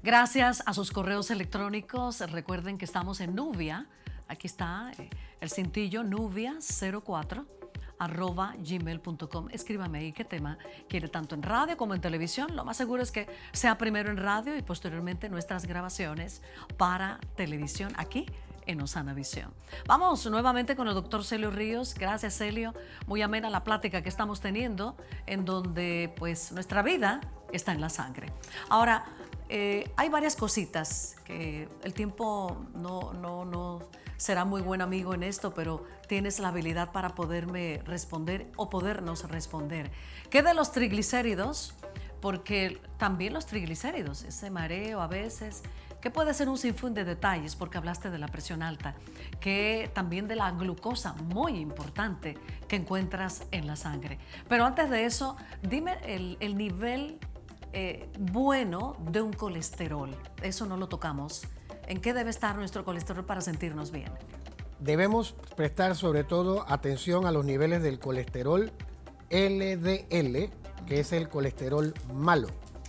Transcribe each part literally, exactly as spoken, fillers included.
Gracias a sus correos electrónicos. Recuerden que estamos en Nubia. Aquí está eh, el cintillo nubia cero cuatro arroba gmail punto com. Escríbame ahí qué tema quiere tanto en radio como en televisión. Lo más seguro es que sea primero en radio y posteriormente nuestras grabaciones para televisión aquí en Osana Visión. Vamos nuevamente con el doctor Celio Ríos. Gracias, Celio. Muy amena la plática que estamos teniendo, en donde pues nuestra vida está en la sangre. Ahora, eh, hay varias cositas que el tiempo no, no, no será muy buen amigo en esto, pero tienes la habilidad para poderme responder o podernos responder. ¿Qué de los triglicéridos? Porque también los triglicéridos, ese mareo a veces, que puede ser un sinfín de detalles, porque hablaste de la presión alta, que también de la glucosa, muy importante, que encuentras en la sangre. Pero antes de eso, dime el, el nivel eh, bueno de un colesterol. Eso no lo tocamos. ¿En qué debe estar nuestro colesterol para sentirnos bien? Debemos prestar sobre todo atención a los niveles del colesterol L D L, que es el colesterol malo.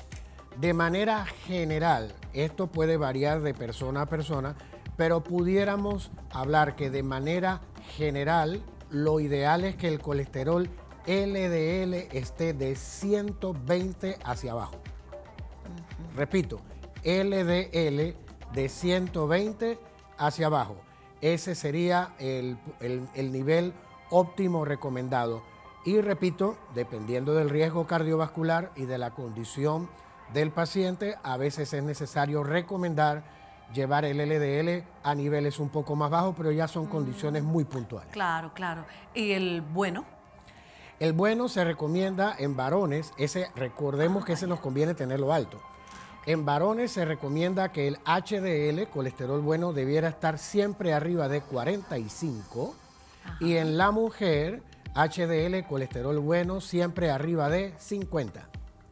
De manera general, esto puede variar de persona a persona, pero pudiéramos hablar que de manera general lo ideal es que el colesterol L D L esté de ciento veinte hacia abajo. Uh-huh. Repito, L D L de ciento veinte hacia abajo. Ese sería el, el, el nivel óptimo recomendado. Y repito, dependiendo del riesgo cardiovascular y de la condición del paciente, a veces es necesario recomendar llevar el L D L a niveles un poco más bajos, pero ya son mm. condiciones muy puntuales. Claro, claro. ¿Y el bueno? El bueno se recomienda en varones, ese, recordemos ah, que ese nos conviene tenerlo alto. En varones se recomienda que el H D L, colesterol bueno, debiera estar siempre arriba de cuarenta y cinco. Ajá. Y en la mujer, H D L, colesterol bueno, siempre arriba de cincuenta.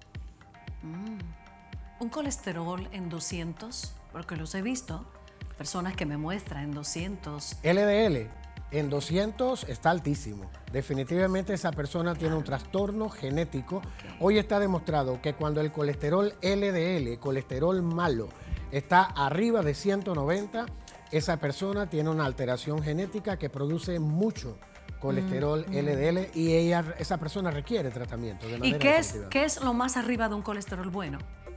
Mm. Un colesterol en doscientos, porque los he visto, personas que me muestran en doscientos. L D L en doscientos está altísimo. Definitivamente esa persona tiene un trastorno genético. Okay. Hoy está demostrado que cuando el colesterol L D L, colesterol malo, está arriba de ciento noventa, esa persona tiene una alteración genética que produce mucho colesterol mm, L D L y ella, esa persona requiere tratamiento. De manera ¿Y qué es, qué es lo más arriba de un colesterol bueno?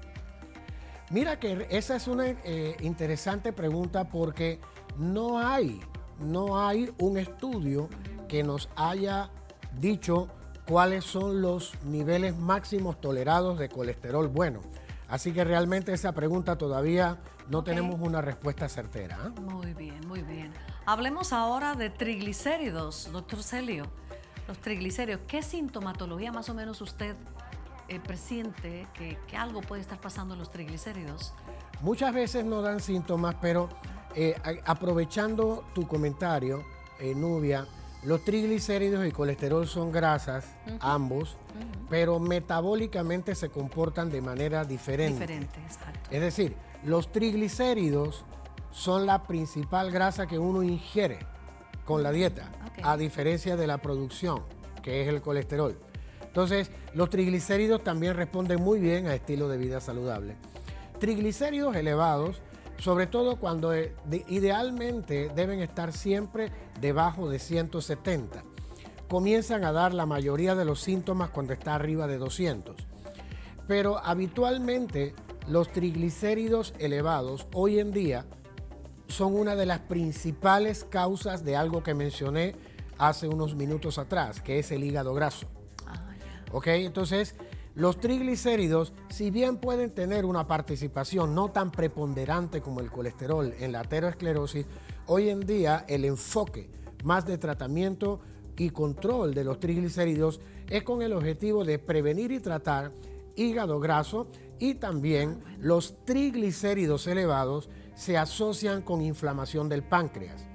Mira que esa es una eh, interesante pregunta porque no hay, no hay un estudio que nos haya dicho cuáles son los niveles máximos tolerados de colesterol bueno. Así que realmente esa pregunta todavía no okay. tenemos una respuesta certera. ¿eh? Muy bien, muy bien. Hablemos ahora de triglicéridos, doctor Celio. Los triglicéridos, ¿qué sintomatología más o menos usted eh, presiente que, que algo puede estar pasando en los triglicéridos? Muchas veces no dan síntomas, pero eh, aprovechando tu comentario, eh, Nubia, los triglicéridos y colesterol son grasas, uh-huh. ambos, uh-huh. pero metabólicamente se comportan de manera diferente. Diferente, exacto. Es decir, los triglicéridos son la principal grasa que uno ingiere con la dieta, okay. a diferencia de la producción, que es el colesterol. Entonces, los triglicéridos también responden muy bien a estilo de vida saludable. Triglicéridos elevados, sobre todo cuando de, idealmente deben estar siempre debajo de ciento setenta. Comienzan a dar la mayoría de los síntomas cuando está arriba de doscientos. Pero habitualmente los triglicéridos elevados hoy en día son una de las principales causas de algo que mencioné hace unos minutos atrás, que es el hígado graso. Ah, yeah. ¿Ok? Entonces, los triglicéridos, si bien pueden tener una participación no tan preponderante como el colesterol en la aterosclerosis, hoy en día el enfoque más de tratamiento y control de los triglicéridos es con el objetivo de prevenir y tratar hígado graso, y también los triglicéridos elevados se asocian con inflamación del páncreas.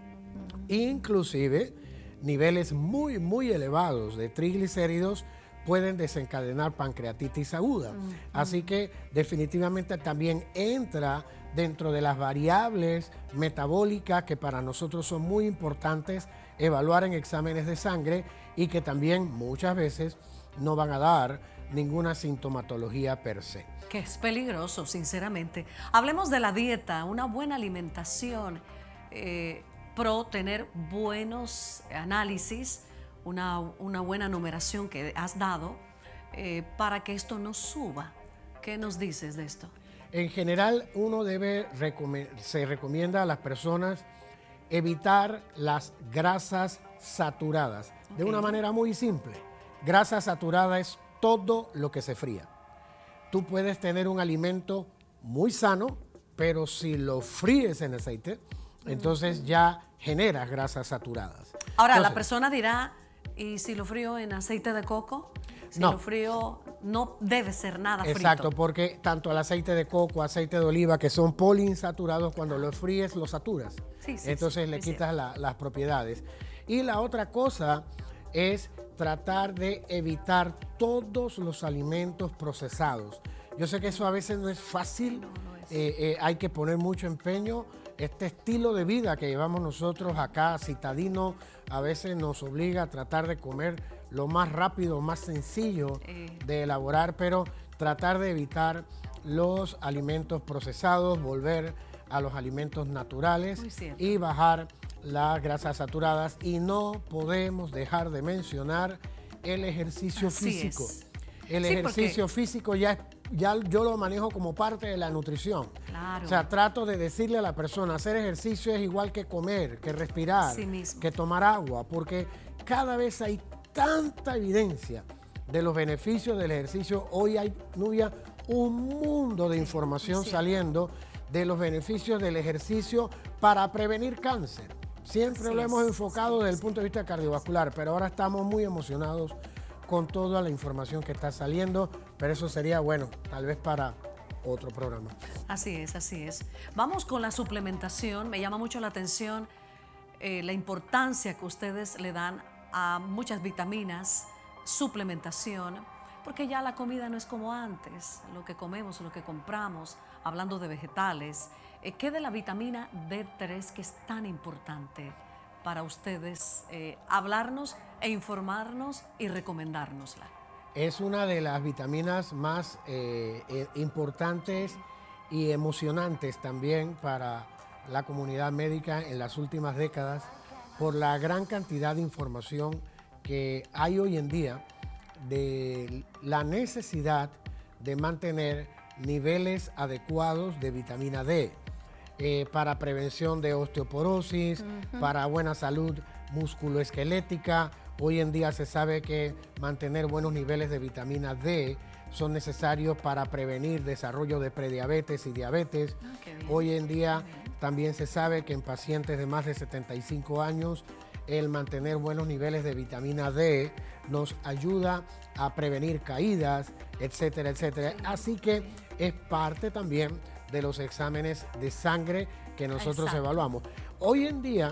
Inclusive, niveles muy, muy elevados de triglicéridos pueden desencadenar pancreatitis aguda. Uh-huh. Así que definitivamente también entra dentro de las variables metabólicas que para nosotros son muy importantes evaluar en exámenes de sangre y que también muchas veces no van a dar ninguna sintomatología per se. Que es peligroso, sinceramente. Hablemos de la dieta, una buena alimentación, eh, pro tener buenos análisis, una, una buena numeración que has dado eh, para que esto no suba. ¿Qué nos dices de esto? En general, uno debe, se recomienda a las personas evitar las grasas saturadas. Okay. De una manera muy simple. Grasa saturada es todo lo que se fría. Tú puedes tener un alimento muy sano, pero si lo fríes en aceite, entonces ya generas grasas saturadas. Ahora, entonces, la persona dirá, ¿y si lo frío en aceite de coco? Si no. lo frío, no debe ser nada frito. Exacto, porque tanto el aceite de coco, aceite de oliva, que son poliinsaturados, cuando los fríes, los saturas. Sí, sí, entonces sí, le sí, quitas la, las propiedades. Y la otra cosa es tratar de evitar todos los alimentos procesados. Yo sé que eso a veces no es fácil, no, no es. Eh, eh, hay que poner mucho empeño. Este estilo de vida que llevamos nosotros acá, citadino, a veces nos obliga a tratar de comer lo más rápido, más sencillo eh. de elaborar, pero tratar de evitar los alimentos procesados, volver a los alimentos naturales y bajar las grasas saturadas. Y no podemos dejar de mencionar el ejercicio Así físico. Es. El sí, ejercicio porque... físico ya, ya yo lo manejo como parte de la nutrición. Claro. O sea, trato de decirle a la persona, hacer ejercicio es igual que comer, que respirar, sí mismo. que tomar agua, porque cada vez hay tanta evidencia de los beneficios del ejercicio. Hoy hay, Nubia, un mundo de información sí, saliendo de los beneficios del ejercicio para prevenir cáncer. Siempre sí, lo hemos enfocado sí, desde el sí. punto de vista cardiovascular, pero ahora estamos muy emocionados con toda la información que está saliendo, pero eso sería, bueno, tal vez para otro programa. Así es, así es. Vamos con la suplementación. Me llama mucho la atención eh, la importancia que ustedes le dan a muchas vitaminas, suplementación, porque ya la comida no es como antes, lo que comemos, lo que compramos, hablando de vegetales. Eh, ¿Qué de la vitamina D tres que es tan importante para ustedes eh, hablarnos e informarnos y recomendárnosla? Es una de las vitaminas más eh, eh, importantes y emocionantes también para la comunidad médica en las últimas décadas, por la gran cantidad de información que hay hoy en día de la necesidad de mantener niveles adecuados de vitamina D eh, para prevención de osteoporosis, uh-huh. para buena salud musculoesquelética. Hoy en día se sabe que mantener buenos niveles de vitamina D son necesarios para prevenir desarrollo de prediabetes y diabetes. Oh, hoy en día también se sabe que en pacientes de más de setenta y cinco años el mantener buenos niveles de vitamina D nos ayuda a prevenir caídas, etcétera, etcétera. Así que es parte también de los exámenes de sangre que nosotros Exacto. evaluamos. Hoy en día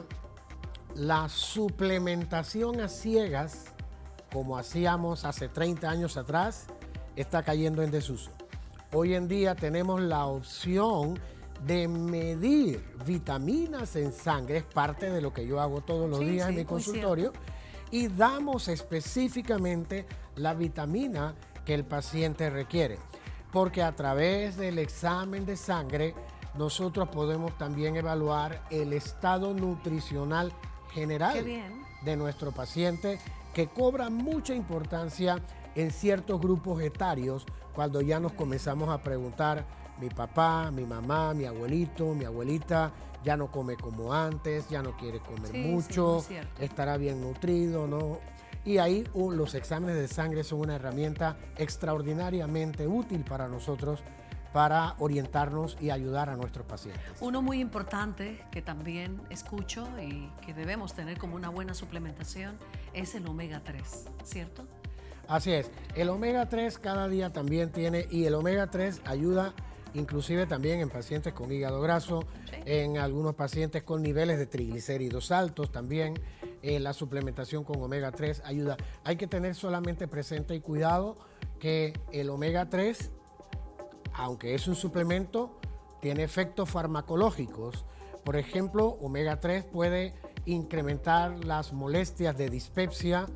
la suplementación a ciegas, como hacíamos hace treinta años atrás, está cayendo en desuso. Hoy en día tenemos la opción de medir vitaminas en sangre, es parte de lo que yo hago todos los sí, días sí, en mi consultorio, y damos específicamente la vitamina que el paciente requiere, porque a través del examen de sangre nosotros podemos también evaluar el estado nutricional general de nuestro paciente, que cobra mucha importancia en ciertos grupos etarios cuando ya nos comenzamos a preguntar, mi papá, mi mamá, mi abuelito, mi abuelita ya no come como antes, ya no quiere comer sí, mucho, sí, estará bien nutrido, ¿no? Y ahí uh, los exámenes de sangre son una herramienta extraordinariamente útil para nosotros para orientarnos y ayudar a nuestros pacientes. Uno muy importante que también escucho y que debemos tener como una buena suplementación es el omega tres, ¿cierto? Así es, el omega tres cada día también tiene, y el omega tres ayuda inclusive también en pacientes con hígado graso, sí. en algunos pacientes con niveles de triglicéridos altos también. Eh, la suplementación con omega tres ayuda. Hay que tener solamente presente y cuidado que el omega tres, aunque es un suplemento, tiene efectos farmacológicos. Por ejemplo, omega tres puede incrementar las molestias de dispepsia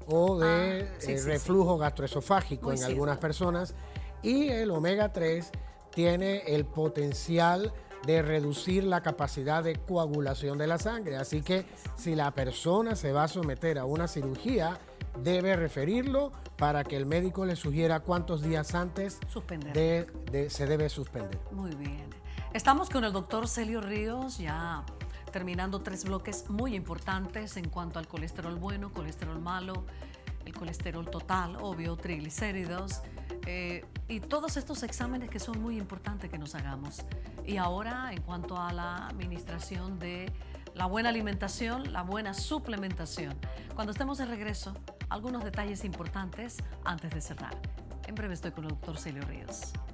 o de ah, sí, eh, sí, reflujo sí. gastroesofágico Muy en cierto. algunas personas. Y el omega tres tiene el potencial de reducir la capacidad de coagulación de la sangre. Así que si la persona se va a someter a una cirugía, debe referirlo para que el médico le sugiera cuántos días antes de, de, se debe suspender. Muy bien. Estamos con el doctor Celio Ríos, ya terminando tres bloques muy importantes en cuanto al colesterol bueno, colesterol malo, el colesterol total, obvio, triglicéridos, eh, y todos estos exámenes que son muy importantes que nos hagamos. Y ahora, en cuanto a la administración de la buena alimentación, la buena suplementación. Cuando estemos de regreso, algunos detalles importantes antes de cerrar. En breve estoy con el doctor Celio Ríos.